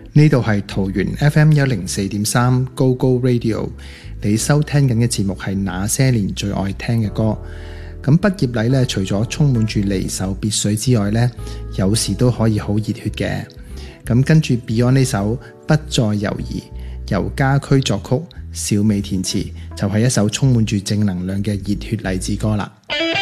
呢度係桃園 FM 104.3 Go Go Radio， 你收聽緊嘅節目係那些年最愛聽嘅歌。咁畢業禮咧，除咗充滿住離愁別緒之外咧，有時都可以好熱血嘅。咁跟住 Beyond 呢首不再猶豫，由家駒作曲，小美填詞，就係一首充滿住正能量嘅熱血勵志歌啦。